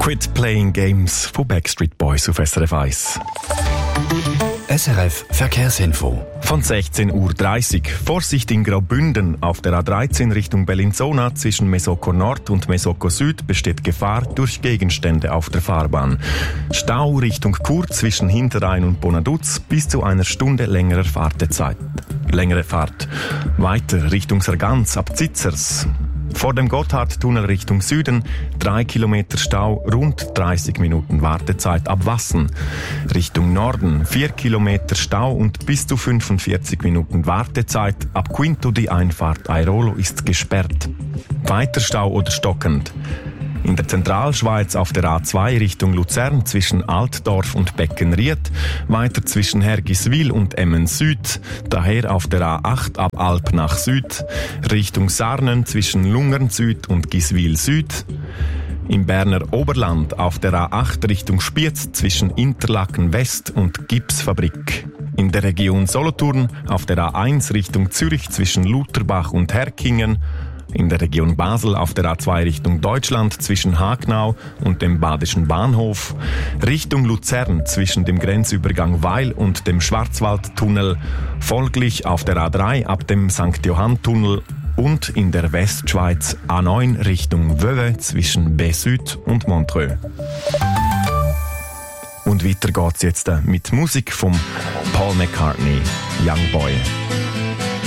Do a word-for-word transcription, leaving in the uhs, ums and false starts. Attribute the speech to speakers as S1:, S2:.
S1: Quit Playing Games von Backstreet Boys auf S R F eins.
S2: S R F Verkehrsinfo.
S1: Von sechzehn Uhr dreißig. Vorsicht in Graubünden. Auf der A dreizehn Richtung Bellinzona zwischen Mesoko Nord und Mesoko Süd besteht Gefahr durch Gegenstände auf der Fahrbahn. Stau Richtung Chur zwischen Hinterrhein und Bonaduz bis zu einer Stunde längerer Fahrtezeit. Längere Fahrt. Weiter Richtung Sargans ab Zitzers. Vor dem Gotthardtunnel Richtung Süden, drei Kilometer Stau, rund dreißig Minuten Wartezeit ab Wassen. Richtung Norden, vier Kilometer Stau und bis zu fünfundvierzig Minuten Wartezeit. Ab Quinto die Einfahrt Airolo ist gesperrt. Weiter Stau oder stockend. In der Zentralschweiz auf der A zwei Richtung Luzern zwischen Altdorf und Beckenried, weiter zwischen Hergiswil und Emmen Süd, daher auf der A acht ab Alp nach Süd, Richtung Sarnen zwischen Lungern Süd und Giswil Süd, im Berner Oberland auf der A acht Richtung Spiez zwischen Interlaken West und Gipsfabrik. In der Region Solothurn auf der A eins Richtung Zürich zwischen Lutherbach und Herkingen, in der Region Basel auf der A zwei Richtung Deutschland zwischen Hagnau und dem Badischen Bahnhof, Richtung Luzern zwischen dem Grenzübergang Weil und dem Schwarzwaldtunnel, folglich auf der A drei ab dem Sankt Johann-Tunnel und in der Westschweiz A neun Richtung Vevey zwischen B-Süd und Montreux. Und weiter geht's jetzt mit Musik von Paul McCartney, Young Boy.